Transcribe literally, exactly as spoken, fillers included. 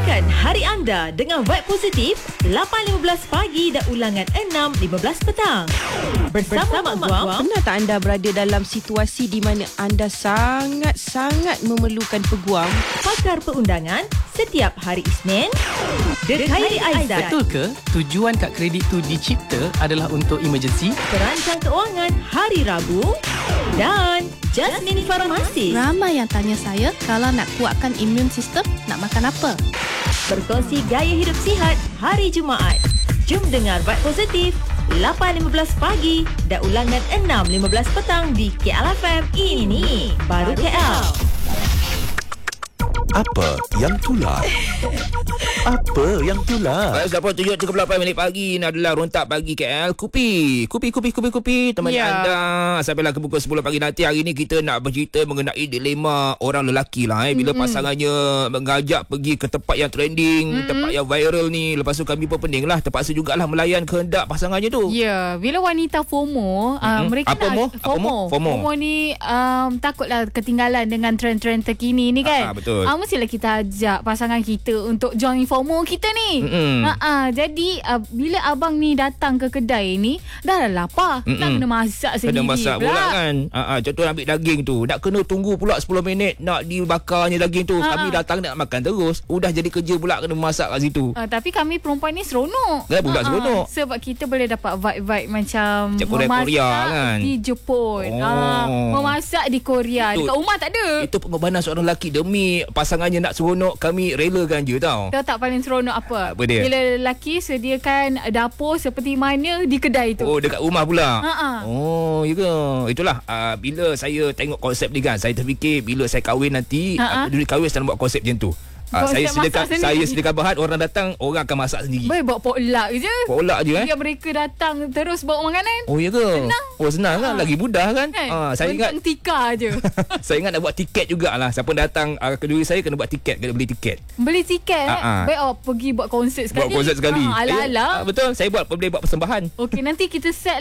Mulakan hari anda dengan vibe positif lapan lima belas pagi dan ulangan enam lima belas petang. Bersama, Bersama Mak Guang. Pernah tak anda berada dalam situasi di mana anda sangat-sangat memerlukan peguam? Pakar perundangan setiap hari Isnin. The Khairi Aizat. Betul ke tujuan kad kredit tu dicipta adalah untuk emergency? Perancang keuangan hari Rabu. Dan Jasmine Farmasi. Ramai yang tanya saya, kalau nak kuatkan imun sistem, nak makan apa? Berkongsi gaya hidup sihat hari Jumaat. Jom dengar Vibe Positif lapan lima belas pagi dan ulangan enam lima belas petang di K L F M. Ini baru K L. Apa yang tular? Apa yang tular? Baik, sudah tujuh tiga puluh lapan minit pagi. Ini adalah Rontak Pagi K L. Kupi, Kupi, Kupi, Kupi, Kupi temani yeah. anda sampailah ke pukul sepuluh pagi nanti. Hari ini kita nak bercerita mengenai dilema orang lelaki lah eh. Bila mm-hmm. pasangannya mengajak pergi ke tempat yang trending, mm-hmm. tempat yang viral ni. Lepas tu kami pun pening lah, terpaksa jugalah melayan kehendak pasangannya tu. Ya, yeah. bila wanita FOMO, mm-hmm. uh, mereka Apa nak FOMO? FOMO. FOMO. FOMO ni um, takutlah ketinggalan dengan trend-trend terkini ni kan. Ah, betul. Uh, mestilah kita ajak pasangan kita untuk join FOMO kita ni. Mm-hmm. Uh-uh, jadi uh, bila abang ni datang ke kedai ni, dah lapar, Mm-mm. nak kena masak sendiri. Kena masak pula, pula kan. Uh-uh, contoh ambil daging tu, nak kena tunggu pula sepuluh minit nak dibakarnya daging tu. Uh-uh. Kami datang nak makan terus, udah jadi kerja pula kena masak kat situ. Uh, tapi kami perempuan ni seronok. Dah budak uh-uh. seronok. Sebab kita boleh dapat vibe-vibe macam Macam Korea, Korea kan. di Jepun. Oh. Uh, memasak di Korea. Itu, dekat rumah tak ada. Itu pengorbanan seorang lelaki demi pasangannya nak seronok. Kami relakan je tau. Tahu tak paling seronok apa? Apa dia? Bila lelaki sediakan dapur seperti mana di kedai tu. Oh, dekat rumah pula. Ha-ha. Oh, ya ke? Itulah uh, bila saya tengok konsep ni kan, saya terfikir bila saya kahwin nanti, Ha-ha. uh, duit kahwin saya nak buat konsep macam tu. Uh, saya sediakan saya sediakan bahan, orang datang, orang akan masak sendiri. Boleh bawa potluck je. Potluck je eh. Biar mereka datang terus bawa makanan. Oh, ya ke? Senang. Oh, senang kan? Lagi mudah kan? Kan? Uh, saya ingat tika je. saya ingat nak buat tiket jugalah. Siapa datang uh, kedua saya kena buat tiket, kena beli tiket. Beli tiket. Ha-ha. Baik oh, pergi buat konsert sekali. Buat konsert sekali. Ha, ala-ala. Eh, uh, betul. Saya buat boleh buat persembahan. Okey, nanti kita set